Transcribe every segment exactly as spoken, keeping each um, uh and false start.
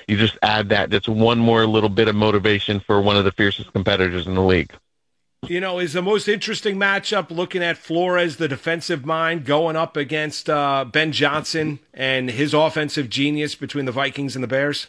you just add that. That's one more little bit of motivation for one of the fiercest competitors in the league. You know, is the most interesting matchup looking at Flores, the defensive mind, going up against uh, Ben Johnson and his offensive genius between the Vikings and the Bears?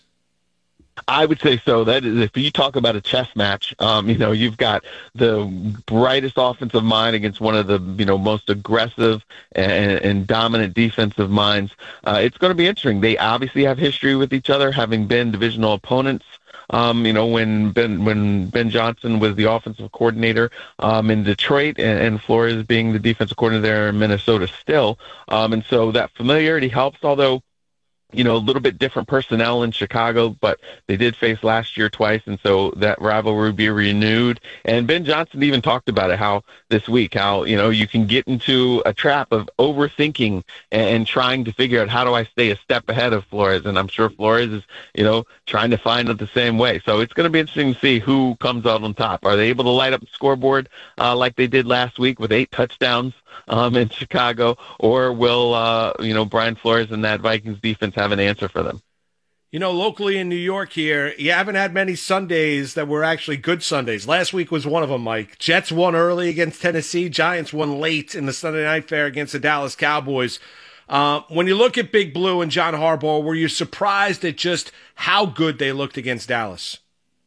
I would say so. That is, if you talk about a chess match, um, you know, you've got the brightest offensive mind against one of the, you know, most aggressive and, and dominant defensive minds. Uh, it's going to be interesting. They obviously have history with each other, having been divisional opponents. Um, you know, when Ben when Ben Johnson was the offensive coordinator um, in Detroit, and, and Flores being the defensive coordinator there in Minnesota still, um, and so that familiarity helps. Although, you know, a little bit different personnel in Chicago, but they did face last year twice, and so that rivalry will be renewed. And Ben Johnson even talked about it, how this week, how, you know, you can get into a trap of overthinking and, and trying to figure out how do I stay a step ahead of Flores, and I'm sure Flores is, you know, trying to find it the same way. So it's going to be interesting to see who comes out on top. Are they able to light up the scoreboard uh, like they did last week with eight touchdowns um, in Chicago, or will, uh, you know, Brian Flores and that Vikings defense have an answer for them? You know, locally in New York here, you haven't had many Sundays that were actually good Sundays. Last week was one of them, Mike. Jets won early against Tennessee. Giants won late in the Sunday night fair against the Dallas Cowboys. Uh, when you look at Big Blue and John Harbaugh, were you surprised at just how good they looked against Dallas?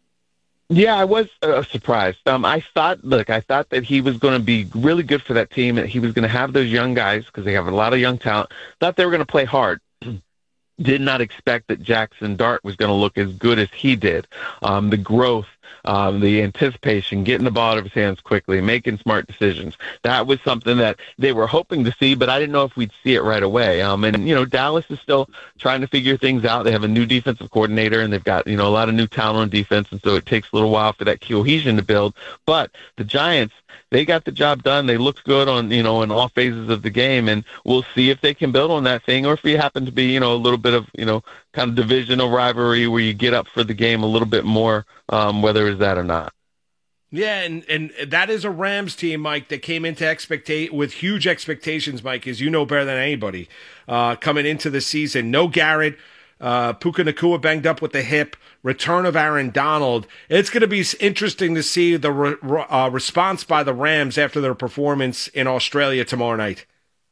Yeah, I was uh, surprised. Um, I thought, look, I thought that he was going to be really good for that team, and he was going to have those young guys because they have a lot of young talent. Thought they were going to play hard. Did not expect that Jackson Dart was going to look as good as he did. Um, the growth, um, the anticipation, getting the ball out of his hands quickly, making smart decisions. That was something that they were hoping to see, but I didn't know if we'd see it right away. Um, and, you know, Dallas is still trying to figure things out. They have a new defensive coordinator, and they've got, you know, a lot of new talent on defense, and so it takes a little while for that cohesion to build. But the Giants, they got the job done. They looked good on, you know, in all phases of the game, and we'll see if they can build on that thing, or if you happen to be, you know, a little bit of, you know, kind of divisional rivalry where you get up for the game a little bit more, um, whether it's that or not. Yeah, and, and that is a Rams team, Mike, that came into expectate with huge expectations, Mike, as you know better than anybody, uh, coming into the season. No Garrett, uh, Puka Nacua banged up with the hip, return of Aaron Donald. It's going to be interesting to see the re- uh, response by the Rams after their performance in Australia tomorrow night.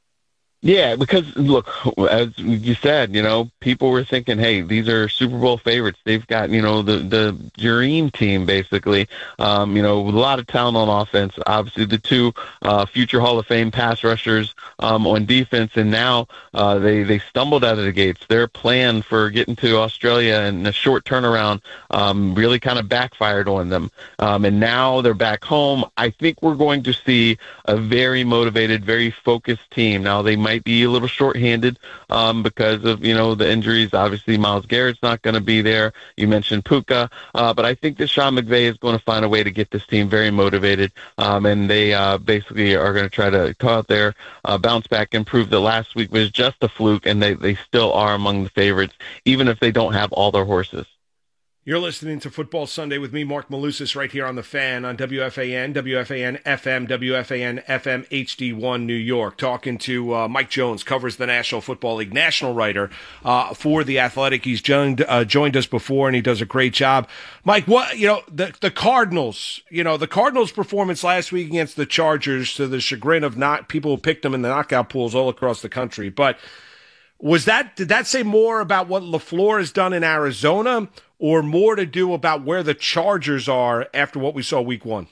Yeah, because, look, as you said, you know, people were thinking, hey, these are Super Bowl favorites. They've got, you know, the, the dream team, basically, um, you know, with a lot of talent on offense. Obviously, the two uh, future Hall of Fame pass rushers um, on defense, and now uh, they, they stumbled out of the gates. Their plan for getting to Australia in a short turnaround um, really kind of backfired on them. Um, and now they're back home. I think we're going to see a very motivated, very focused team. Now, they might be a little shorthanded um, because of, you know, the injuries. Obviously, Myles Garrett's not going to be there. You mentioned Puka. Uh, but I think that Sean McVay is going to find a way to get this team very motivated. Um, and they uh, basically are going to try to go out there, uh, bounce back, and prove that last week was just a fluke, and they, they still are among the favorites, even if they don't have all their horses. You're listening to Football Sunday with me, Mark Malusis, right here on The Fan on W F A N, W F A N F M, W F A N F M H D one New York. Talking to uh, Mike Jones, covers the National Football League, national writer uh, for The Athletic. He's joined uh, joined us before, and he does a great job. Mike, what you know, the the Cardinals, you know, the Cardinals' performance last week against the Chargers, to the chagrin of not people who picked them in the knockout pools all across the country, but was that did that say more about what LaFleur has done in Arizona, or more to do about where the Chargers are after what we saw week one?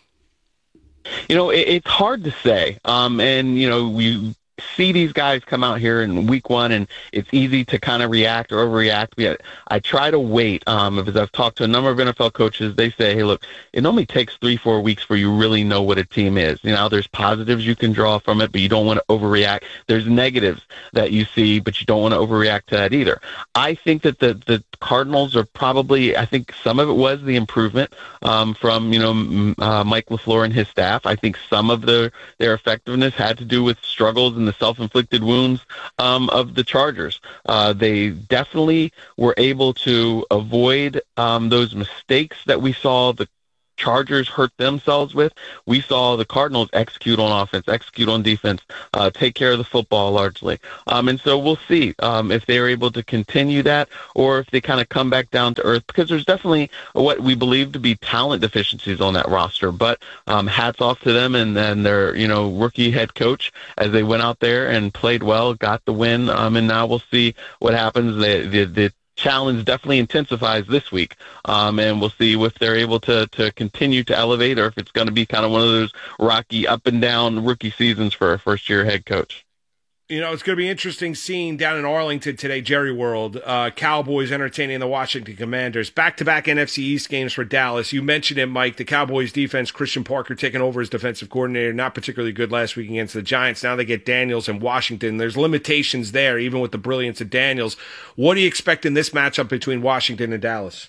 You know, it, it's hard to say. Um, and, you know, we see these guys come out here in week one, and it's easy to kind of react or overreact. We, I try to wait. Um, because I've talked to a number of N F L coaches, they say, hey, look, it only takes three, four weeks for you really know what a team is. You know, there's positives you can draw from it, but you don't want to overreact. There's negatives that you see, but you don't want to overreact to that either. I think that the, the Cardinals are probably, I think some of it was the improvement um, from, you know, uh, Mike LaFleur and his staff. I think some of the, their effectiveness had to do with struggles and the self-inflicted wounds um, of the Chargers. Uh, they definitely were able to avoid um, those mistakes that we saw the Chargers hurt themselves with, we saw the Cardinals execute on offense, execute on defense, uh, take care of the football largely. Um, and so we'll see um, if they're able to continue that or if they kind of come back down to earth, because there's definitely what we believe to be talent deficiencies on that roster. But um, hats off to them and, and their, you know, rookie head coach as they went out there and played well, got the win. Um, and now we'll see what happens. The, the, the challenge definitely intensifies this week, um, and we'll see if they're able to to continue to elevate or if it's going to be kind of one of those rocky up and down rookie seasons for a first year head coach. You know, it's going to be interesting seeing down in Arlington today, Jerry World, uh, Cowboys entertaining the Washington Commanders. Back-to-back N F C East games for Dallas. You mentioned it, Mike, the Cowboys defense, Christian Parker taking over as defensive coordinator, not particularly good last week against the Giants. Now they get Daniels in Washington. There's limitations there, even with the brilliance of Daniels. What do you expect in this matchup between Washington and Dallas?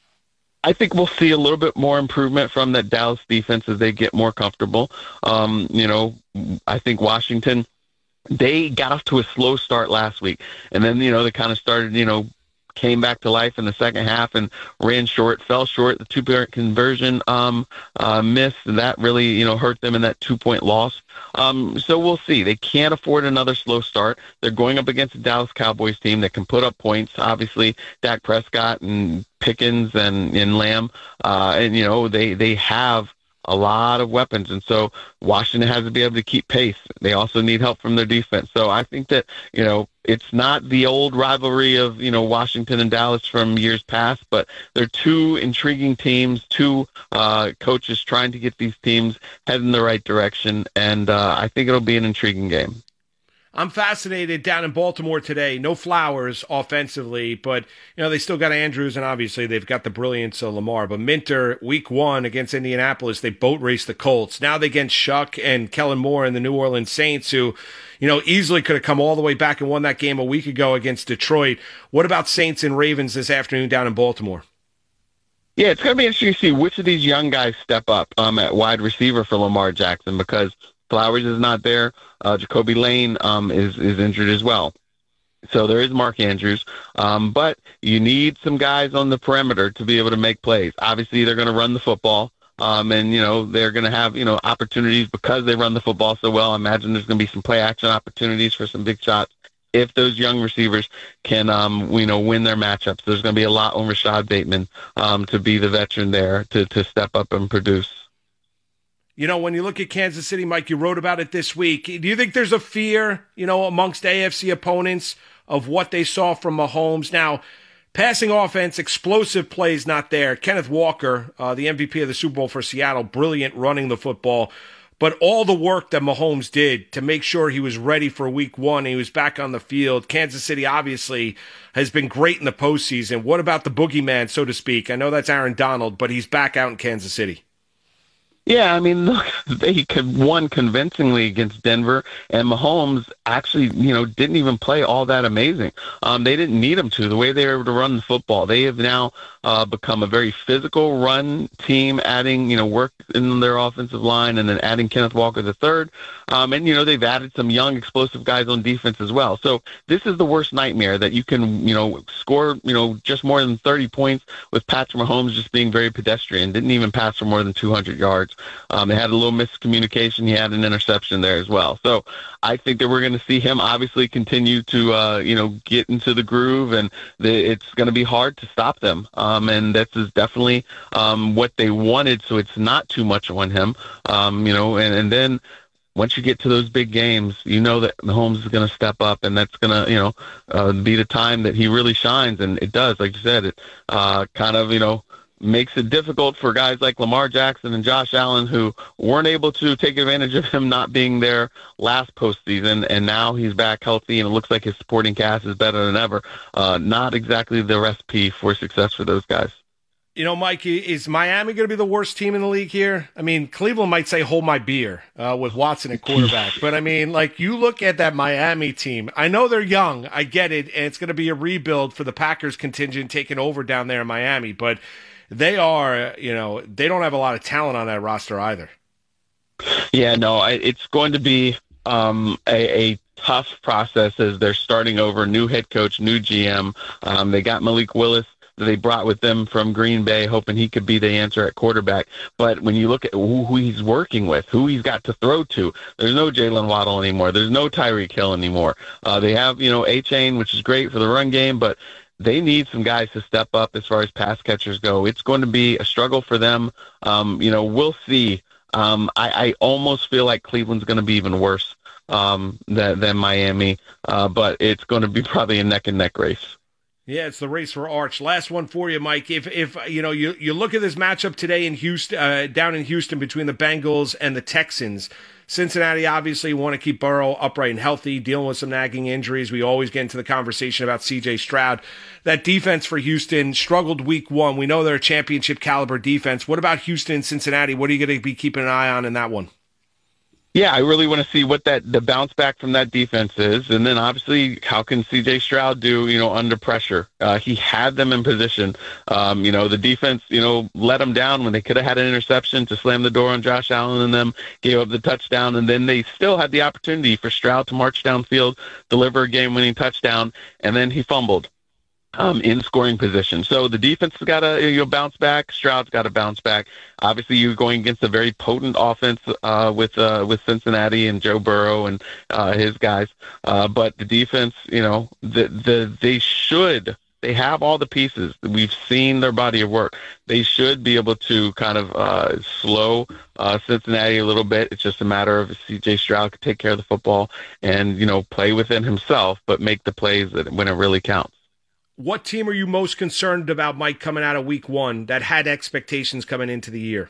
I think we'll see a little bit more improvement from that Dallas defense as they get more comfortable. Um, you know, I think Washington, they got off to a slow start last week, and then, you know, they kind of started, you know, came back to life in the second half and ran short, fell short. The two-point conversion um, uh, missed, and that really, you know, hurt them in that two-point loss. Um, so we'll see. They can't afford another slow start. They're going up against a Dallas Cowboys team that can put up points. Obviously, Dak Prescott and Pickens and, and Lamb, uh, and, you know, they, they have a lot of weapons, and so Washington has to be able to keep pace. They also need help from their defense. So I think that, you know, it's not the old rivalry of, you know, Washington and Dallas from years past, but they're two intriguing teams, two uh, coaches trying to get these teams heading in the right direction, and uh, I think it'll be an intriguing game. I'm fascinated down in Baltimore today. No Flowers offensively, but, you know, they still got Andrews, and obviously they've got the brilliance of Lamar. But Minter, week one against Indianapolis, they boat raced the Colts. Now they get Shuck and Kellen Moore and the New Orleans Saints, who, you know, easily could have come all the way back and won that game a week ago against Detroit. What about Saints and Ravens this afternoon down in Baltimore? Yeah, it's going to be interesting to see which of these young guys step up um, at wide receiver for Lamar Jackson, because Flowers is not there. Uh, Jacoby Lane um, is, is injured as well. So there is Mark Andrews. Um, but you need some guys on the perimeter to be able to make plays. Obviously, they're going to run the football. Um, and, you know, they're going to have, you know, opportunities because they run the football so well. I imagine there's going to be some play action opportunities for some big shots if those young receivers can, um, you know, win their matchups. There's going to be a lot on Rashad Bateman um, to be the veteran there to, to step up and produce. You know, when you look at Kansas City, Mike, you wrote about it this week. Do you think there's a fear, you know, amongst A F C opponents of what they saw from Mahomes? Now, passing offense, explosive plays not there. Kenneth Walker, uh, the M V P of the Super Bowl for Seattle, brilliant running the football. But all the work that Mahomes did to make sure he was ready for week one, he was back on the field. Kansas City obviously has been great in the postseason. What about the boogeyman, so to speak? I know that's Aaron Donald, but he's back out in Kansas City. Yeah, I mean, look, they won convincingly against Denver, and Mahomes actually, you know, didn't even play all that amazing. Um, they didn't need him to. The way they were able to run the football, they have now uh, become a very physical run team, adding, you know, work in their offensive line, and then adding Kenneth Walker the third. Um, and, you know, they've added some young, explosive guys on defense as well. So this is the worst nightmare, that you can, you know, score, you know, just more than thirty points with Patrick Mahomes just being very pedestrian, didn't even pass for more than two hundred yards. Um, they had a little miscommunication. He had an interception there as well. So I think that we're going to see him obviously continue to, uh, you know, get into the groove, and the, it's going to be hard to stop them. Um, and this is definitely um, what they wanted, so it's not too much on him, um, you know, and, and then once you get to those big games, you know that Mahomes is going to step up, and that's going to, you know, uh, be the time that he really shines. And it does, like you said, it uh, kind of, you know, makes it difficult for guys like Lamar Jackson and Josh Allen, who weren't able to take advantage of him not being there last postseason, and now he's back healthy, and it looks like his supporting cast is better than ever. Uh, not exactly the recipe for success for those guys. You know, Mike, is Miami going to be the worst team in the league here? I mean, Cleveland might say, hold my beer uh, with Watson at quarterback. But, I mean, like, you look at that Miami team. I know they're young. I get it. And it's going to be a rebuild for the Packers contingent taking over down there in Miami. But they are, you know, they don't have a lot of talent on that roster either. Yeah, no, I, it's going to be um, a, a tough process as they're starting over, new head coach, new G M. Um, they got Malik Willis that they brought with them from Green Bay, hoping he could be the answer at quarterback. But when you look at who, who he's working with, who he's got to throw to, there's no Jalen Waddle anymore. There's no Tyreek Hill anymore. Uh, they have, you know, A-Chain, which is great for the run game, but they need some guys to step up as far as pass catchers go. It's going to be a struggle for them. Um, you know, we'll see. Um, I, I almost feel like Cleveland's going to be even worse um, than, than Miami, uh, but it's going to be probably a neck-and-neck race. Yeah, it's the race for Arch. Last one for you, Mike. If if you know you you look at this matchup today in Houston, uh, down in Houston between the Bengals and the Texans. Cincinnati obviously want to keep Burrow upright and healthy, dealing with some nagging injuries. We always get into the conversation about C J Stroud. That defense for Houston struggled week one. We know they're a championship caliber defense. What about Houston and Cincinnati? What are you going to be keeping an eye on in that one? Yeah, I really want to see what that the bounce back from that defense is, and then obviously how can C J Stroud do, you know, under pressure? Uh, he had them in position. Um, you know, the defense, you know, let them down when they could have had an interception to slam the door on Josh Allen and them, gave up the touchdown, and then they still had the opportunity for Stroud to march downfield, deliver a game-winning touchdown, and then he fumbled. Um, in scoring position. So the defense has got to you know, bounce back. Stroud's got to bounce back. Obviously, you're going against a very potent offense uh, with uh, with Cincinnati and Joe Burrow and uh, his guys. Uh, but the defense, you know, the the they should. They have all the pieces. We've seen their body of work. They should be able to kind of uh, slow uh, Cincinnati a little bit. It's just a matter of C J Stroud could take care of the football and, you know, play within himself, but make the plays that when it really counts. What team are you most concerned about, Mike, coming out of week one that had expectations coming into the year?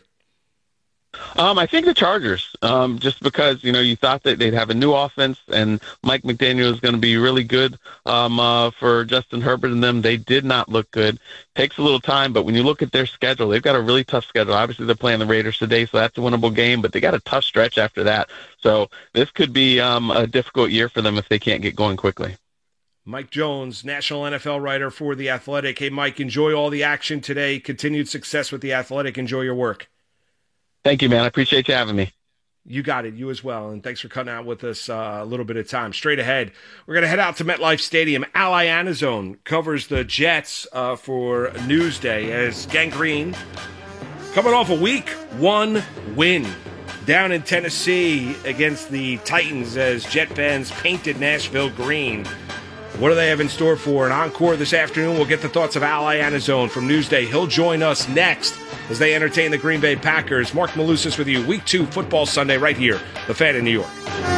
Um, I think the Chargers, um, just because, you know, you thought that they'd have a new offense and Mike McDaniel is going to be really good um, uh, for Justin Herbert and them. They did not look good. Takes a little time, but when you look at their schedule, they've got a really tough schedule. Obviously, they're playing the Raiders today, so that's a winnable game, but they got a tough stretch after that. So this could be um, a difficult year for them if they can't get going quickly. Mike Jones, national N F L writer for The Athletic. Hey, Mike, enjoy all the action today. Continued success with The Athletic. Enjoy your work. Thank you, man. I appreciate you having me. You got it. You as well. And thanks for cutting out with us uh, a little bit of time. Straight ahead, we're going to head out to MetLife Stadium. Ally Anazone covers the Jets uh, for Newsday as Gangrene coming off a week one win down in Tennessee against the Titans as Jet fans painted Nashville green. What do they have in store for an encore this afternoon? We'll get the thoughts of Ally Anazone from Newsday. He'll join us next as they entertain the Green Bay Packers. Mark Malusis with you. Week two Football Sunday right here, The Fan in New York.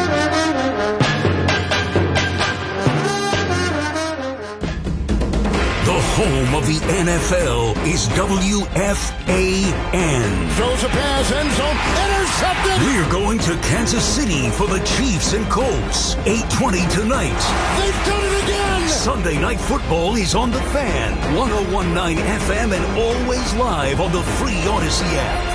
The home of the N F L is W F A N. Throws a pass, end zone, intercepted! We're going to Kansas City for the Chiefs and Colts. eight twenty tonight. They've done it again! Sunday Night Football is on The Fan, one oh one point nine F M, and always live on the free Odyssey app.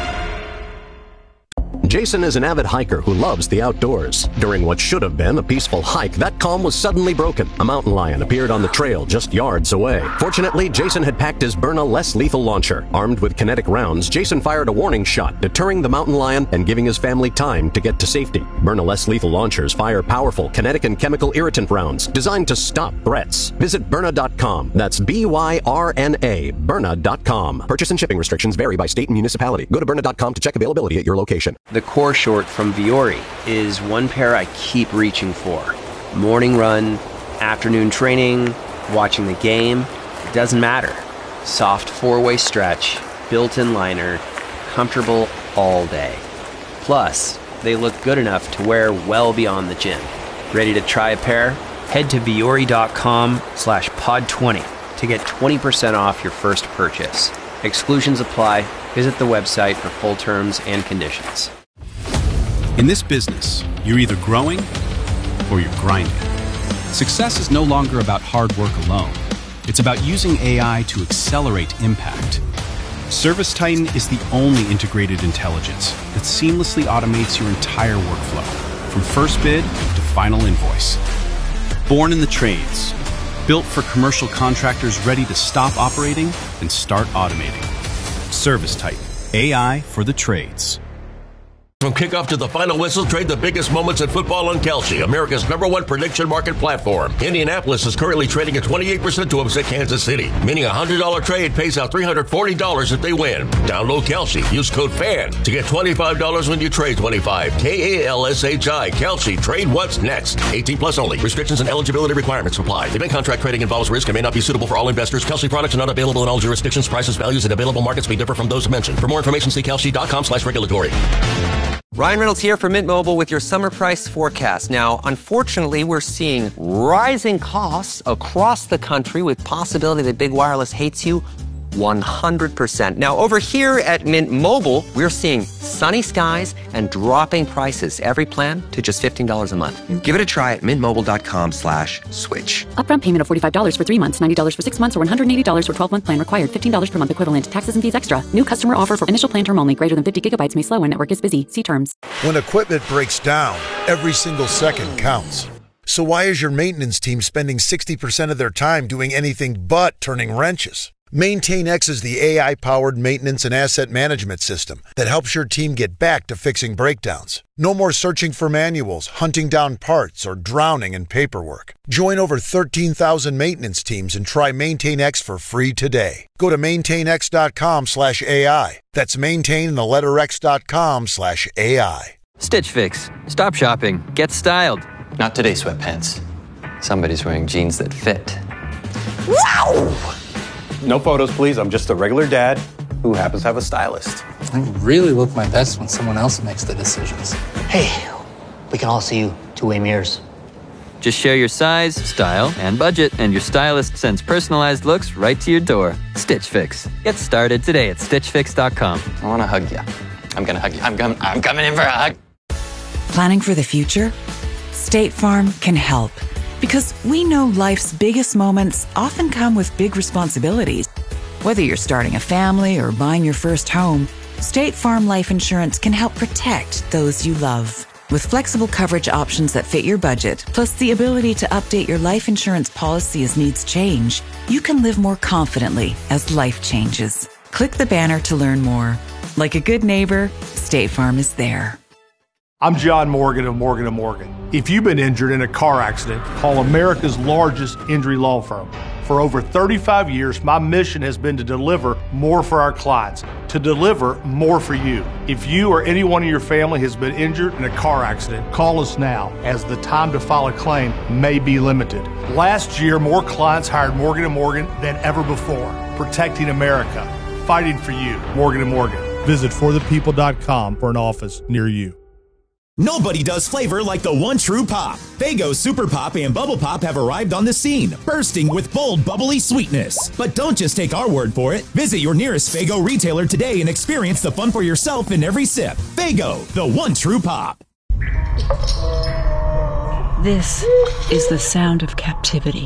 Jason is an avid hiker who loves the outdoors. During what should have been a peaceful hike, that calm was suddenly broken. A mountain lion appeared on the trail just yards away. Fortunately, Jason had packed his Byrna less lethal launcher. Armed with kinetic rounds, Jason fired a warning shot, deterring the mountain lion and giving his family time to get to safety. Byrna less lethal launchers fire powerful kinetic and chemical irritant rounds designed to stop threats. Visit Byrna dot com. That's B Y R N A, Byrna dot com. Purchase and shipping restrictions vary by state and municipality. Go to Byrna dot com to check availability at your location. The core short from Vuori is one pair I keep reaching for. Morning run, afternoon training, watching the game, it doesn't matter. Soft four-way stretch, built-in liner, comfortable all day. Plus, they look good enough to wear well beyond the gym. Ready to try a pair? Head to Vuori dot com slash pod twenty to get twenty percent off your first purchase. Exclusions apply. Visit the website for full terms and conditions. In this business, you're either growing or you're grinding. Success is no longer about hard work alone. It's about using A I to accelerate impact. ServiceTitan is the only integrated intelligence that seamlessly automates your entire workflow, from first bid to final invoice. Born in the trades, built for commercial contractors ready to stop operating and start automating. ServiceTitan, A I for the trades. From kickoff to the final whistle, trade the biggest moments in football on Kalshi, America's number one prediction market platform. Indianapolis is currently trading at twenty-eight percent to upset Kansas City, meaning a one hundred dollars trade pays out three hundred forty dollars if they win. Download Kalshi. Use code FAN to get twenty-five dollars when you trade twenty-five. K A L S H I. Kalshi. Trade what's next. eighteen plus only. Restrictions and eligibility requirements apply. Event contract trading involves risk and may not be suitable for all investors. Kalshi products are not available in all jurisdictions. Prices, values, and available markets may differ from those mentioned. For more information, see kalshi.com slash regulatory. Ryan Reynolds here for Mint Mobile with your summer price forecast. Now, unfortunately, we're seeing rising costs across the country with possibility that big wireless hates you one hundred percent. Now, over here at Mint Mobile, we're seeing sunny skies and dropping prices. Every plan to just fifteen dollars a month. Give it a try at mintmobile.com slash switch. Upfront payment of forty-five dollars for three months, ninety dollars for six months, or one hundred eighty dollars for twelve-month plan required. fifteen dollars per month equivalent. Taxes and fees extra. New customer offer for initial plan term only. Greater than fifty gigabytes may slow when network is busy. See terms. When equipment breaks down, every single second counts. So why is your maintenance team spending sixty percent of their time doing anything but turning wrenches? MaintainX is the A I-powered maintenance and asset management system that helps your team get back to fixing breakdowns. No more searching for manuals, hunting down parts, or drowning in paperwork. Join over thirteen thousand maintenance teams and try MaintainX for free today. Go to maintainx.com slash AI. That's maintain the letter x.com slash AI. Stitch Fix. Stop shopping. Get styled. Not today, sweatpants. Somebody's wearing jeans that fit. Wow! No photos, please. I'm just a regular dad who happens to have a stylist. I really look my best when someone else makes the decisions. Hey, we can all see you two-way mirrors. Just share your size, style, and budget, and your stylist sends personalized looks right to your door. Stitch Fix. Get started today at stitch fix dot com. I want to hug you. I'm going to hug you. I'm, com- I'm coming in for a hug. Planning for the future? State Farm can help. Because we know life's biggest moments often come with big responsibilities. Whether you're starting a family or buying your first home, State Farm Life Insurance can help protect those you love. With flexible coverage options that fit your budget, plus the ability to update your life insurance policy as needs change, you can live more confidently as life changes. Click the banner to learn more. Like a good neighbor, State Farm is there. I'm John Morgan of Morgan and Morgan. If you've been injured in a car accident, call America's largest injury law firm. For over thirty-five years, my mission has been to deliver more for our clients, to deliver more for you. If you or anyone in your family has been injured in a car accident, call us now, as the time to file a claim may be limited. Last year, more clients hired Morgan and Morgan than ever before, protecting America, fighting for you. Morgan and Morgan. Visit for the people dot com for an office near you. Nobody does flavor like the one true pop. Faygo Super Pop and Bubble Pop have arrived on the scene, bursting with bold, bubbly sweetness. But don't just take our word for it. Visit your nearest Faygo retailer today and experience the fun for yourself in every sip. Faygo, the one true pop. This is the sound of captivity.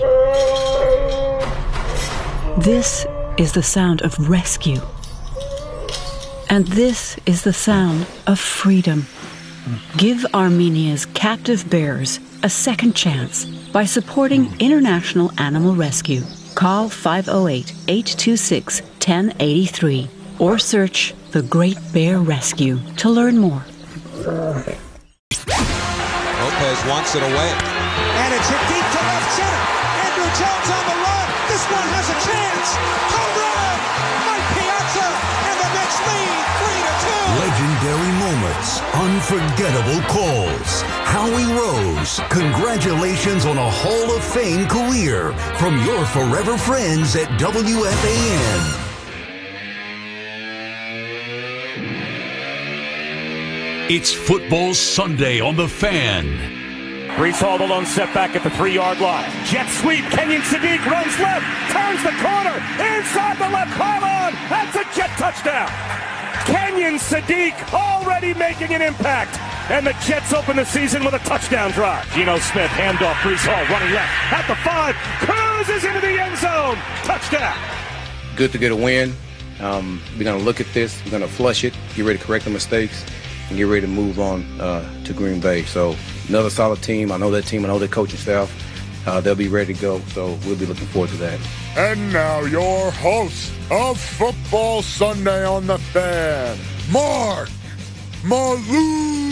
This is the sound of rescue. And this is the sound of freedom. Give Armenia's captive bears a second chance by supporting International Animal Rescue. Call five oh eight, eight two six, one oh eight three or search The Great Bear Rescue to learn more. Lopez wants it away. And it's hit deep to left center. Andrew Jones on the run. This one has a chance. Home run! Mike Piazza and the Mets lead three to two. Legendary moments, unforgettable calls. Howie Rose, congratulations on a Hall of Fame career from your forever friends at W F A N. It's Football Sunday on The Fan. Brees Hall, the lone setback at the three-yard line. Jet sweep. Kenyon Sadiq runs left, turns the corner, inside the left pylon. That's a Jet touchdown. Kenyon Sadiq already making an impact. And the Jets open the season with a touchdown drive. Geno Smith, handoff, Brees Hall running left at the five. Cruises into the end zone. Touchdown. Good to get a win. Um, we're going to look at this. We're going to flush it, get ready to correct the mistakes, and get ready to move on uh, to Green Bay. So another solid team. I know that team. I know their coaching staff. Uh, they'll be ready to go. So we'll be looking forward to that. And now your host of Football Sunday on The Fan, Mark Malusis.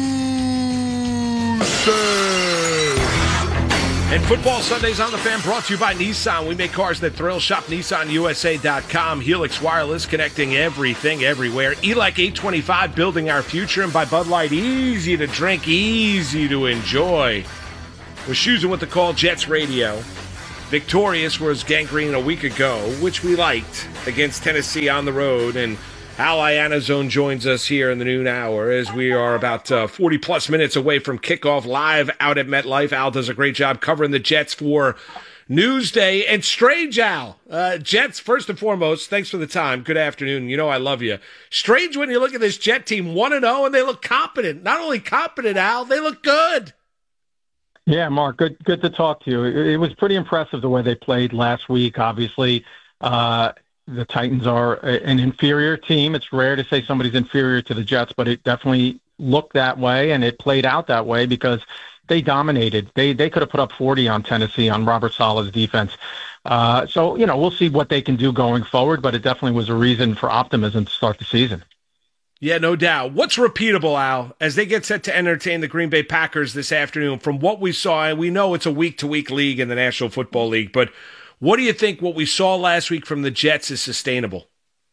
And Football Sundays on the Fan brought to you by Nissan. We make cars that thrill. Shop Nissan U S A dot com. Helix Wireless, connecting everything everywhere. E L E C eight twenty-five, building our future. And by Bud Light, easy to drink, easy to enjoy. We're choosing what to call Jets Radio. Victorious was Gangrene a week ago, which we liked, against Tennessee on the road. And Al Iannazzone joins us here in the noon hour as we are about uh, forty-plus minutes away from kickoff live out at MetLife. Al does a great job covering the Jets for Newsday. And strange, Al, uh, Jets, first and foremost, thanks for the time. Good afternoon. You know I love you. Strange when you look at this Jet team, one and oh, and they look competent. Not only competent, Al, they look good. Yeah, Mark, good good to talk to you. It, it was pretty impressive the way they played last week, obviously. Uh The Titans are a, an inferior team. It's rare to say somebody's inferior to the Jets, but it definitely looked that way, and it played out that way because they dominated. They they could have put up forty on Tennessee on Robert Saleh's defense. Uh, so, you know, we'll see what they can do going forward, but it definitely was a reason for optimism to start the season. Yeah, no doubt. What's repeatable, Al, as they get set to entertain the Green Bay Packers this afternoon? From what we saw, and we know it's a week-to-week league in the National Football League, but what do you think what we saw last week from the Jets is sustainable?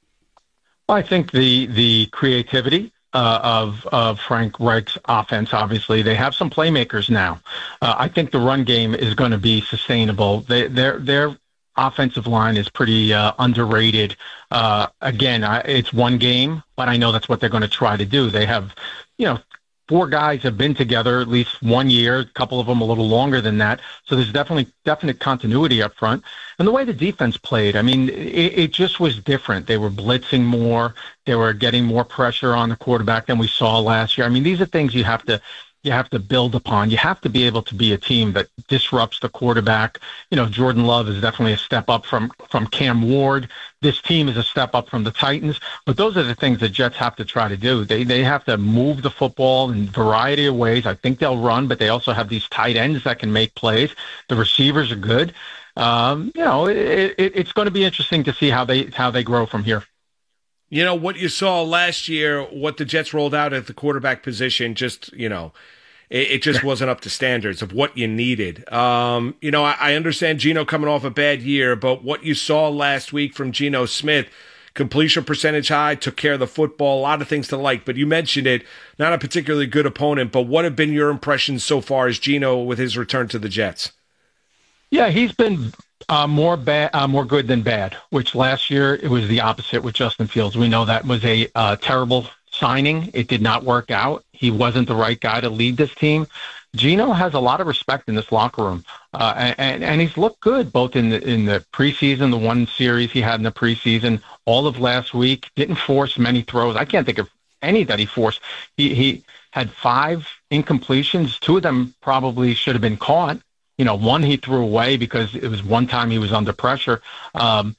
I think the the creativity uh, of of Frank Reich's offense, obviously. They have some playmakers now. Uh, I think the run game is going to be sustainable. They, their their offensive line is pretty uh, underrated. Uh, again, I, it's one game, but I know that's what they're going to try to do. They have, you know, four guys have been together at least one year, a couple of them a little longer than that. So there's definitely definite continuity up front. And the way the defense played, I mean, it, it just was different. They were blitzing more. They were getting more pressure on the quarterback than we saw last year. I mean, these are things you have to you have to build upon. You have to be able to be a team that disrupts the quarterback. You know, Jordan Love is definitely a step up from, from Cam Ward. This team is a step up from the Titans. But those are the things the Jets have to try to do. They they have to move the football in a variety of ways. I think they'll run, but they also have these tight ends that can make plays. The receivers are good. Um, you know, it, it, it's going to be interesting to see how they how they grow from here. You know, what you saw last year, what the Jets rolled out at the quarterback position, just, you know, it, it just wasn't up to standards of what you needed. Um, you know, I, I understand Geno coming off a bad year, but what you saw last week from Geno Smith, completion percentage high, took care of the football, a lot of things to like. But you mentioned it, not a particularly good opponent, but what have been your impressions so far as Geno with his return to the Jets? Yeah, he's been uh, more bad, uh, more good than bad, which last year it was the opposite with Justin Fields. We know that was a uh, terrible signing. It did not work out. He wasn't the right guy to lead this team. Geno has a lot of respect in this locker room, uh, and, and he's looked good both in the, in the preseason, the one series he had in the preseason, all of last week. Didn't force many throws. I can't think of any that he forced. He, he had five incompletions. Two of them probably should have been caught. You know, one he threw away because it was one time he was under pressure. Um,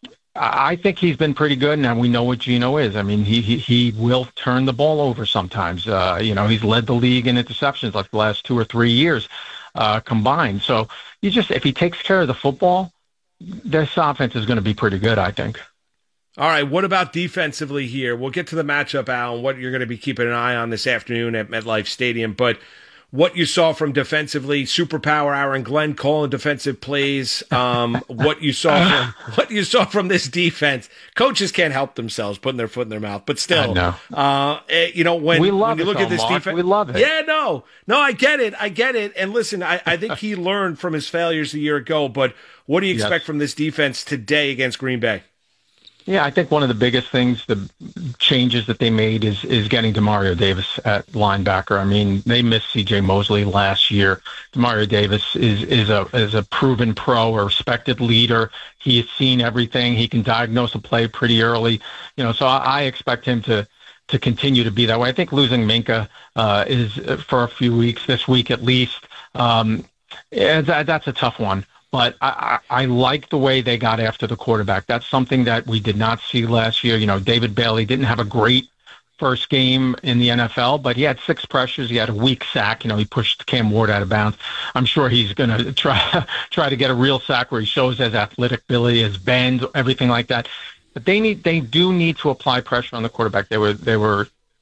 I think he's been pretty good, and we know what Geno is. I mean, he he, he will turn the ball over sometimes. Uh, you know, he's led the league in interceptions like the last two or three years uh, combined. So you just if he takes care of the football, this offense is going to be pretty good, I think. All right, what about defensively here? We'll get to the matchup, Al, and what you're going to be keeping an eye on this afternoon at MetLife Stadium, but what you saw from defensively, superpower Aaron Glenn calling defensive plays, um, what you saw from what you saw from this defense. Coaches can't help themselves putting their foot in their mouth, but still, know. Uh, you know, when, we love when you look though, at this Mark. defense, we love it. Yeah, no, no, I get it, I get it. And listen, I, I think he learned from his failures a year ago. But what do you expect yes. from this defense today against Green Bay? Yeah, I think one of the biggest things, the changes that they made is is getting Demario Davis at linebacker. I mean, they missed C J Mosley last year. Demario Davis is is a is a proven pro, a respected leader. He has seen everything. He can diagnose a play pretty early. You know, so I, I expect him to to continue to be that way. I think losing Minkah uh, is for a few weeks, this week at least. Um, yeah, that, that's a tough one. But I, I, I like the way they got after the quarterback. That's something that we did not see last year. You know, David Bailey didn't have a great first game in the N F L, but he had six pressures. He had a weak sack. You know, he pushed Cam Ward out of bounds. I'm sure he's going to try try to get a real sack where he shows his athletic ability, his bend, everything like that. But they need they do need to apply pressure on the quarterback. They were they were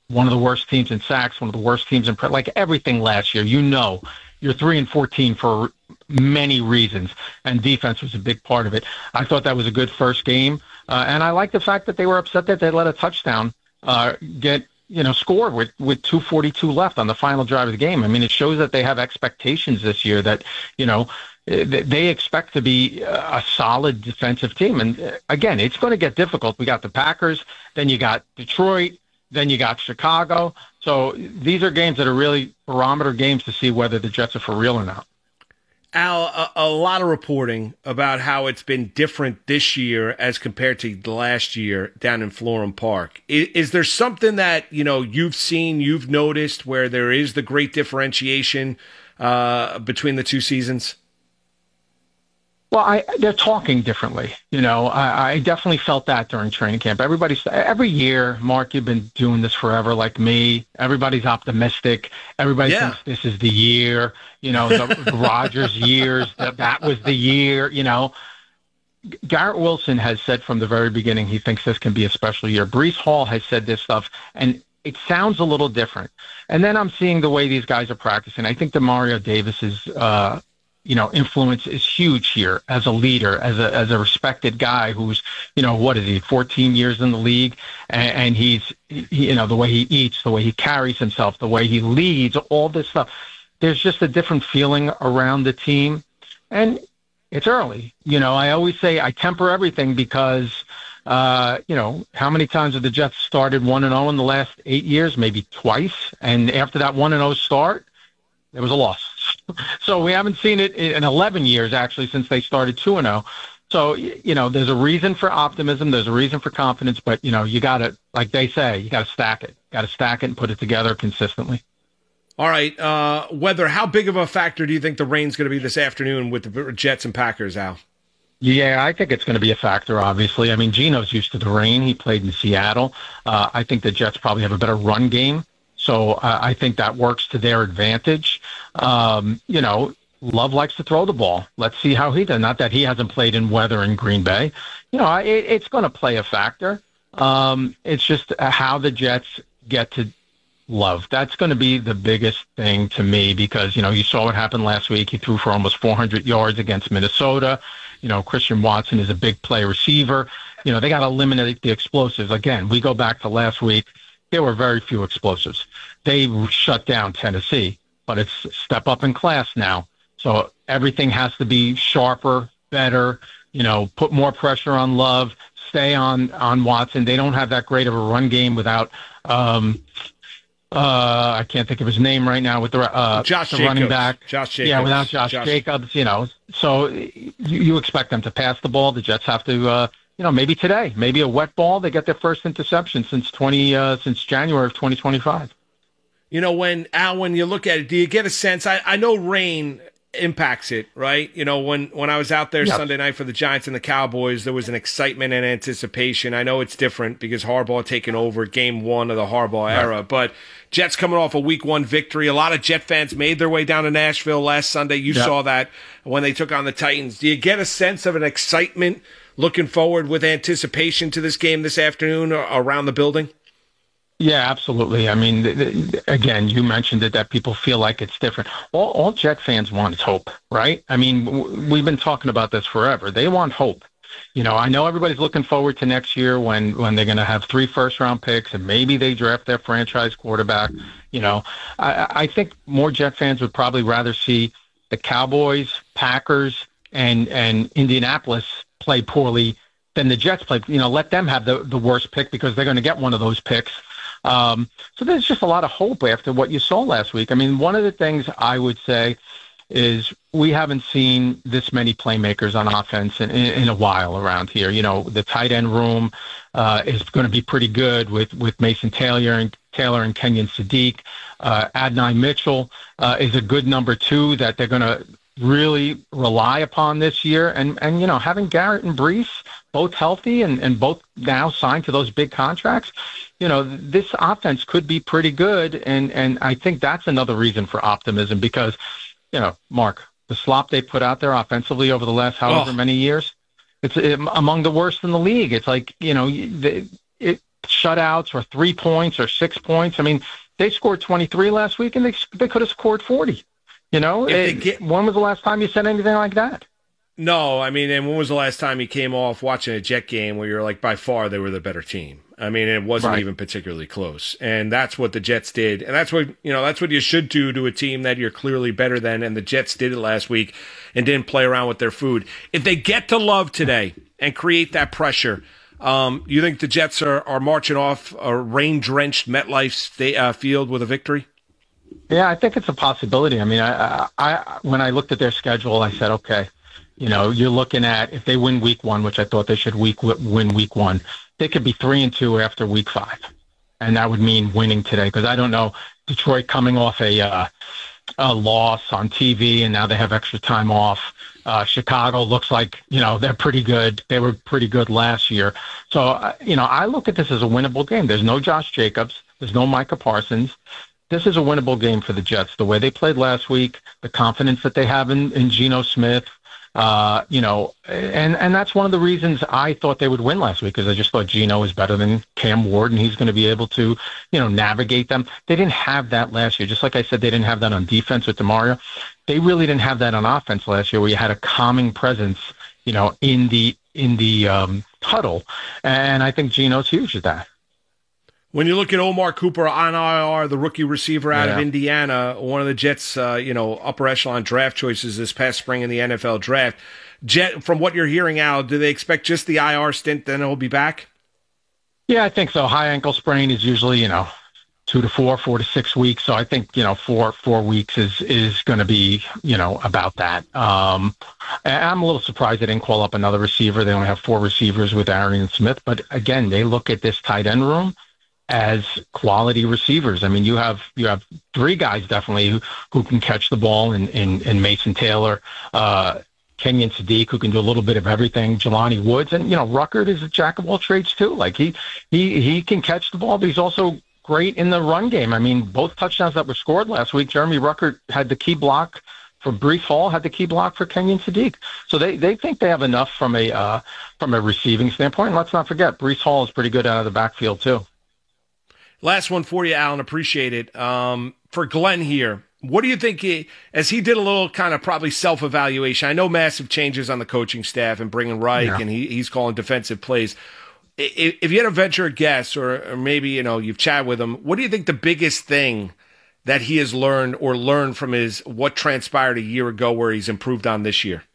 one of the worst teams in sacks, one of the worst teams in pre- like everything last year. You know, you're three and fourteen for many reasons, and defense was a big part of it. I thought that was a good first game, uh, and I like the fact that they were upset that they let a touchdown uh, get you know scored with with two forty-two left on the final drive of the game. I mean, it shows that they have expectations this year that you know. They expect to be a solid defensive team. And again, it's going to get difficult. We got the Packers, then you got Detroit, then you got Chicago. So these are games that are really barometer games to see whether the Jets are for real or not. Al, a, a lot of reporting about how it's been different this year as compared to last year down in Florham Park. Is, is there something that, you know, you've seen, you've noticed where there is the great differentiation uh, between the two seasons? Well, I, they're talking differently. You know, I, I definitely felt that during training camp. Everybody's every year, Mark, you've been doing this forever, like me. Everybody's optimistic. Everybody yeah. thinks this is the year. You know, the Rodgers years. That that was the year. You know, Garrett Wilson has said from the very beginning he thinks this can be a special year. Breece Hall has said this stuff, and it sounds a little different. And then I'm seeing the way these guys are practicing. I think Demario Davis is. Uh, you know, influence is huge here as a leader, as a as a respected guy who's, you know, what is he, fourteen years in the league, and, and he's, he, you know, the way he eats, the way he carries himself, the way he leads, all this stuff. There's just a different feeling around the team, and it's early. You know, I always say I temper everything because, uh, you know, how many times have the Jets started one and zero in the last eight years? Maybe twice, and after that one and zero start, there was a loss. So we haven't seen it in eleven years, actually, since they started two and oh. So, you know, there's a reason for optimism. There's a reason for confidence. But, you know, you got to, like they say, you got to stack it. Got to stack it and put it together consistently. All right. Uh, weather, how big of a factor do you think the rain's going to be this afternoon with the Jets and Packers, Al? Yeah, I think it's going to be a factor, obviously. I mean, Geno's used to the rain. He played in Seattle. Uh, I think the Jets probably have a better run game. So uh, I think that works to their advantage. Um, you know, Love likes to throw the ball. Let's see how he does. Not that he hasn't played in weather in Green Bay. You know, it, it's going to play a factor. Um, it's just how the Jets get to Love. That's going to be the biggest thing to me because, you know, you saw what happened last week. He threw for almost four hundred yards against Minnesota. You know, Christian Watson is a big play receiver. You know, they got to eliminate the explosives. Again, we go back to last week. There were very few explosives. They shut down Tennessee, but it's step up in class now. So everything has to be sharper, better, you know, put more pressure on Love, stay on, on Watson. They don't have that great of a run game without, um, uh, I can't think of his name right now, with the, uh, Josh the Jacobs. running back. Josh Jacobs. Yeah, without Josh, Josh Jacobs, you know. So you, you expect them to pass the ball. The Jets have to, uh, you know, maybe today, maybe a wet ball. They get their first interception since twenty uh, since January of twenty twenty-five. You know, when Al, when you look at it, do you get a sense? I, I know rain impacts it, right? You know, when when I was out there yep. Sunday night for the Giants and the Cowboys, there was an excitement and anticipation. I know it's different because Harbaugh taking over game one of the Harbaugh right. era, but Jets coming off a week one victory. A lot of Jet fans made their way down to Nashville last Sunday. You yep. saw that when they took on the Titans. Do you get a sense of an excitement looking forward with anticipation to this game this afternoon around the building? Yeah, absolutely. I mean, th- th- again, you mentioned it, that people feel like it's different. All, all Jet fans want is hope, right? I mean, w- we've been talking about this forever. They want hope. You know, I know everybody's looking forward to next year when, when they're going to have three first-round picks and maybe they draft their franchise quarterback. You know, I, I think more Jet fans would probably rather see the Cowboys, Packers, and, and Indianapolis play poorly than the Jets play. You know, let them have the, the worst pick because they're going to get one of those picks. Um, so there's just a lot of hope after what you saw last week. I mean, one of the things I would say is we haven't seen this many playmakers on offense in, in, in a while around here. You know, the tight end room uh, is going to be pretty good with, with Mason Taylor and Taylor and Kenyon Sadiq. Uh, Adonai Mitchell uh, is a good number two that they're going to really rely upon this year. And, and you know, having Garrett and Breece both healthy and, and both now signed to those big contracts, you know, this offense could be pretty good. And, and I think that's another reason for optimism because, you know, Mark, the slop they put out there offensively over the last however oh. many years, it's it, among the worst in the league. It's like, you know, it, it shutouts or three points or six points. I mean, they scored twenty-three last week, and they they could have scored forty. You know, it, get, when was the last time you said anything like that? No, I mean, and when was the last time you came off watching a Jet game where you're like, by far, they were the better team? I mean, it wasn't right. even particularly close. And that's what the Jets did. And that's what, you know, that's what you should do to a team that you're clearly better than. And the Jets did it last week and didn't play around with their food. If they get to Love today and create that pressure, um, you think the Jets are, are marching off a rain-drenched MetLife sta- uh, field with a victory? Yeah, I think it's a possibility. I mean, I, I, when I looked at their schedule, I said, okay, you know, you're looking at, if they win week one, which I thought they should week win week one, they could be three and two after week five. And that would mean winning today, because I don't know, Detroit coming off a, uh, a loss on T V, and now they have extra time off. Uh, Chicago looks like, you know, they're pretty good. They were pretty good last year. So, uh, you know, I look at this as a winnable game. There's no Josh Jacobs. There's no Micah Parsons. This is a winnable game for the Jets. The way they played last week, the confidence that they have in, in Geno Smith, uh, you know, and, and that's one of the reasons I thought they would win last week, because I just thought Geno is better than Cam Ward, and he's going to be able to, you know, navigate them. They didn't have that last year. Just like I said, they didn't have that on defense with DeMario. They really didn't have that on offense last year, where you had a calming presence, you know, in the in the um, huddle. And I think Geno's huge at that. When you look at Omar Cooper on I R, the rookie receiver out yeah. of Indiana, one of the Jets, uh, you know, upper echelon draft choices this past spring in the N F L draft. Jet, from what you're hearing, Al, do they expect just the I R stint, then he'll be back? Yeah, I think so. High ankle sprain is usually, you know, two to four, four to six weeks. So I think, you know, four four weeks is is going to be, you know, about that. Um, I'm a little surprised they didn't call up another receiver. They only have four receivers with Arian Smith. But again, they look at this tight end room as quality receivers. I mean, you have you have three guys definitely who, who can catch the ball, in, in, in Mason Taylor, uh, Kenyon Sadiq, who can do a little bit of everything, Jelani Woods, and, you know, Ruckert is a jack of all trades too. Like, he he he can catch the ball, but he's also great in the run game. I mean, both touchdowns that were scored last week, Jeremy Ruckert had the key block for Breece Hall, had the key block for Kenyon Sadiq. So they, they think they have enough from a uh, from a receiving standpoint. And let's not forget, Breece Hall is pretty good out of the backfield too. Last one for you, Alan. Appreciate it. Um, for Glenn here, what do you think, he, as he did a little kind of probably self-evaluation, I know massive changes on the coaching staff and bringing Reich, yeah. and he, he's calling defensive plays. If, if you had to venture a guess, or, or maybe, you know, you've chatted with him, what do you think the biggest thing that he has learned or learned from his what transpired a year ago where he's improved on this year?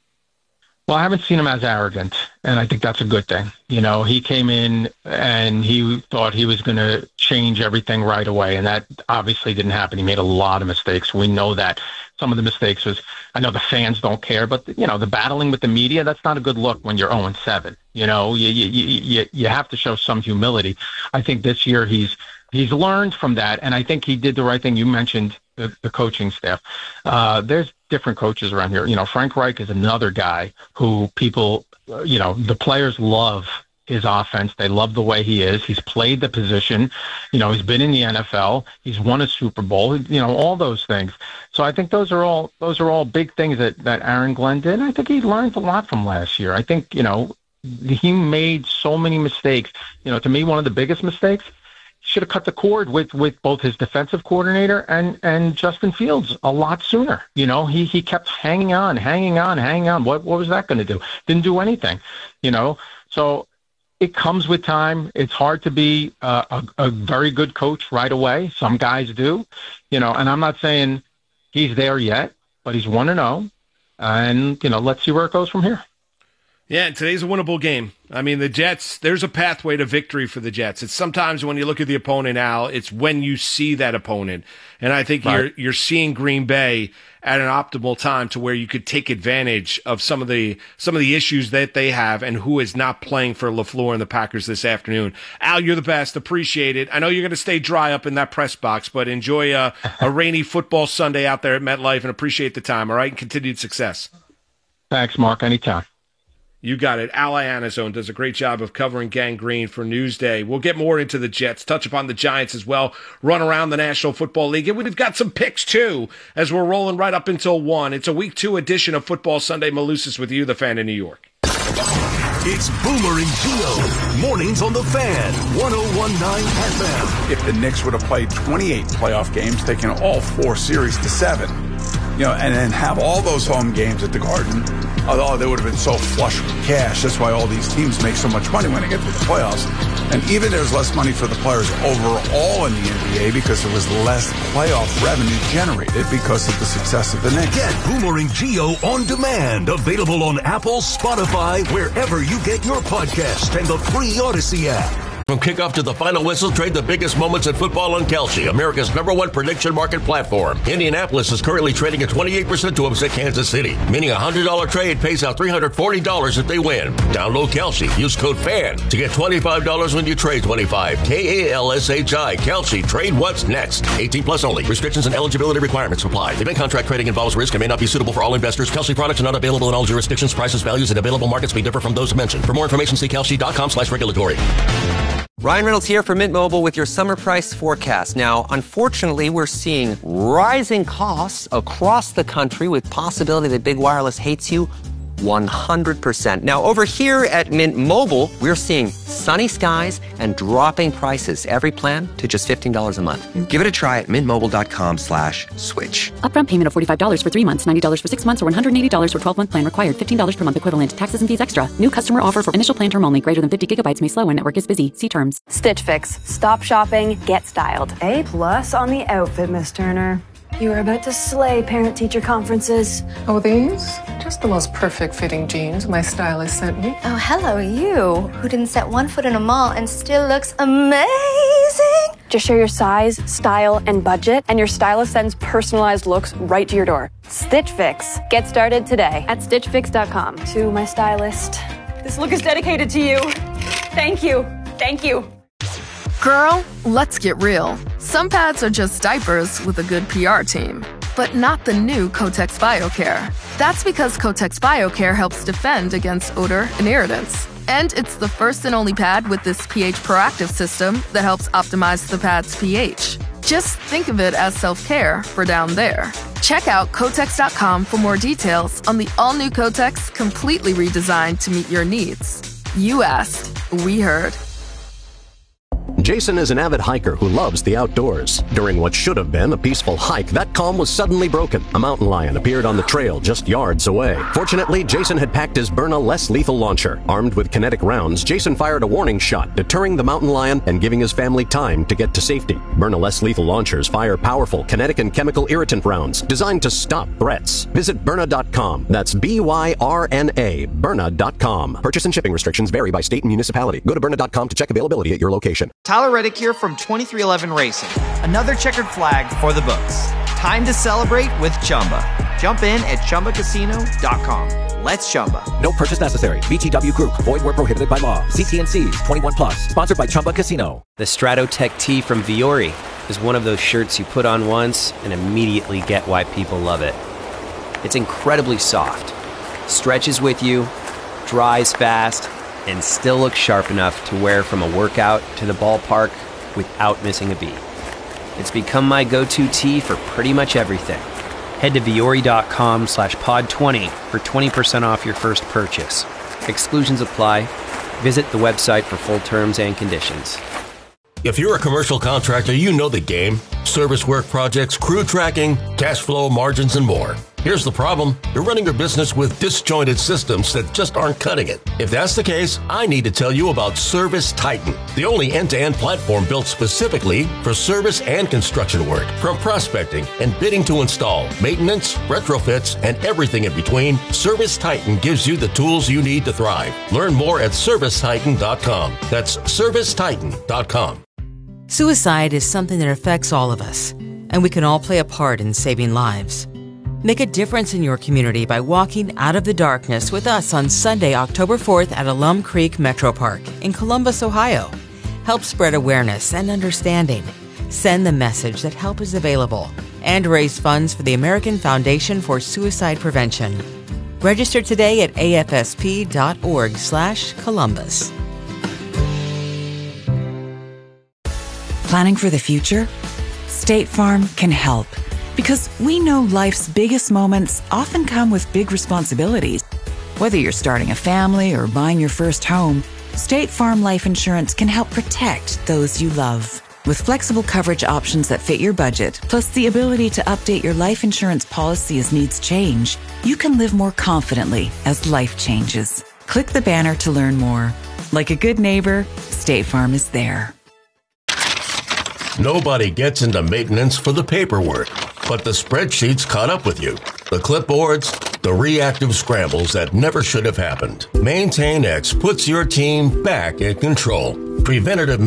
Well, I haven't seen him as arrogant, and I think that's a good thing. You know, he came in and he thought he was going to change everything right away, and that obviously didn't happen. He made a lot of mistakes. We know that. Some of the mistakes was, I know the fans don't care, but, you know, the battling with the media, that's not a good look when you're oh and seven. You know, you you you, you have to show some humility. I think this year he's he's learned from that, and I think he did the right thing. You mentioned the, the coaching staff. Uh, there's different coaches around here. You know, Frank Reich is another guy who people, uh, you know, the players love his offense. They love the way he is. He's played the position. You know, he's been in the N F L. He's won a Super Bowl. You know, all those things. So I think those are all those are all big things that, that Aaron Glenn did. I think he learned a lot from last year. I think, you know, he made so many mistakes. You know, to me, one of the biggest mistakes, should have cut the cord with, with both his defensive coordinator and, and Justin Fields a lot sooner. You know, he, he kept hanging on, hanging on, hanging on. What what was that going to do? Didn't do anything, you know. So it comes with time. It's hard to be a, a, a very good coach right away. Some guys do, you know, and I'm not saying he's there yet, but he's one and oh. And, you know, let's see where it goes from here. Yeah, today's a winnable game. I mean, the Jets, there's a pathway to victory for the Jets. It's sometimes when you look at the opponent, Al, it's when you see that opponent. And I think right. you're you're seeing Green Bay at an optimal time to where you could take advantage of some of the some of the issues that they have and who is not playing for LaFleur and the Packers this afternoon. Al, you're the best. Appreciate it. I know you're going to stay dry up in that press box, but enjoy a, a rainy football Sunday out there at MetLife and appreciate the time, all right? And continued success. Thanks, Mark. Anytime. You got it. Al Iannazzone does a great job of covering Gang Green for Newsday. We'll get more into the Jets, touch upon the Giants as well, run around the National Football League. And we've got some picks, too, as we're rolling right up until one. It's a Week two edition of Football Sunday. Malusis with you, the fan in New York. It's Boomer and Gio. Mornings on the Fan, one oh one point nine F M. If the Knicks would have played twenty-eight playoff games, taken all four series to seven, you know, and then have all those home games at the Garden, although they would have been so flush with cash. That's why all these teams make so much money when they get to the playoffs. And even there's less money for the players overall in the N B A because there was less playoff revenue generated because of the success of the Knicks. Get Boomer and Gio on demand. Available on Apple, Spotify, wherever you get your podcast, and the free Odyssey app. From kickoff to the final whistle, trade the biggest moments in football on Kalshi, America's number one prediction market platform. Indianapolis is currently trading at twenty-eight percent to upset Kansas City, meaning a one hundred dollars trade pays out three hundred forty dollars if they win. Download Kalshi. Use code FAN to get twenty-five dollars when you trade twenty-five dollars. K A L S H I. Kalshi. Trade what's next. eighteen plus only. Restrictions and eligibility requirements apply. Event contract trading involves risk and may not be suitable for all investors. Kalshi products are not available in all jurisdictions. Prices, values, and available markets may differ from those mentioned. For more information, see Kalshi.com slash regulatory. Ryan Reynolds here for Mint Mobile with your summer price forecast. Now, unfortunately, we're seeing rising costs across the country with possibility that big wireless hates you one hundred percent. Now, over here at Mint Mobile, we're seeing sunny skies and dropping prices. Every plan to just fifteen dollars a month. Give it a try at mintmobile.com slash switch. Upfront payment of forty-five dollars for three months, ninety dollars for six months, or one hundred eighty dollars for twelve-month plan required. fifteen dollars per month equivalent. Taxes and fees extra. New customer offer for initial plan term only. Greater than fifty gigabytes may slow when network is busy. See terms. Stitch Fix. Stop shopping. Get styled. A plus on the outfit, Miss Turner. You are about to slay parent-teacher conferences. Oh, these? Just the most perfect fitting jeans my stylist sent me. Oh, hello, you, who didn't set one foot in a mall and still looks amazing. Just share your size, style, and budget, and your stylist sends personalized looks right to your door. Stitch Fix. Get started today at stitch fix dot com. To my stylist, this look is dedicated to you. Thank you. Thank you. Girl, let's get real. Some pads are just diapers with a good P R team, but not the new Kotex BioCare. That's because Kotex BioCare helps defend against odor and irritants. And it's the first and only pad with this pH proactive system that helps optimize the pad's pH. Just think of it as self-care for down there. Check out Kotex dot com for more details on the all-new Kotex, completely redesigned to meet your needs. You asked, we heard. Jason is an avid hiker who loves the outdoors. During what should have been a peaceful hike, that calm was suddenly broken. A mountain lion appeared on the trail just yards away. Fortunately, Jason had packed his Byrna less lethal launcher. Armed with kinetic rounds, Jason fired a warning shot, deterring the mountain lion and giving his family time to get to safety. Byrna less lethal launchers fire powerful kinetic and chemical irritant rounds designed to stop threats. Visit Byrna dot com. That's B Y R N A, Byrna dot com. Purchase and shipping restrictions vary by state and municipality. Go to Byrna dot com to check availability at your location. Tyler Reddick here from twenty-three eleven Racing. Another checkered flag for the books. Time to celebrate with Chumba. Jump in at Chumba Casino dot com. Let's Chumba. No purchase necessary. B G W Group. Void where prohibited by law. C T and C's. twenty-one plus. Sponsored by Chumba Casino. The Stratotech tee from Viore is one of those shirts you put on once and immediately get why people love it. It's incredibly soft, stretches with you, dries fast, and still looks sharp enough to wear from a workout to the ballpark without missing a beat. It's become my go-to tee for pretty much everything. Head to Viore.com slash pod 20 for twenty percent off your first purchase. Exclusions apply. Visit the website for full terms and conditions. If you're a commercial contractor, you know the game. Service work projects, crew tracking, cash flow, margins, and more. Here's the problem. You're running your business with disjointed systems that just aren't cutting it. If that's the case, I need to tell you about Service Titan, the only end-to-end platform built specifically for service and construction work. From prospecting and bidding to install, maintenance, retrofits, and everything in between, Service Titan gives you the tools you need to thrive. Learn more at service titan dot com. That's service titan dot com. Suicide is something that affects all of us, and we can all play a part in saving lives. Make a difference in your community by walking out of the darkness with us on Sunday, October fourth at Alum Creek Metro Park in Columbus, Ohio. Help spread awareness and understanding. Send the message that help is available and raise funds for the American Foundation for Suicide Prevention. Register today at A F S P dot org slash Columbus. Planning for the future? State Farm can help. Because we know life's biggest moments often come with big responsibilities. Whether you're starting a family or buying your first home, State Farm Life Insurance can help protect those you love. With flexible coverage options that fit your budget, plus the ability to update your life insurance policy as needs change, you can live more confidently as life changes. Click the banner to learn more. Like a good neighbor, State Farm is there. Nobody gets into maintenance for the paperwork, but the spreadsheets caught up with you. The clipboards, the reactive scrambles that never should have happened. MaintainX puts your team back in control. Preventative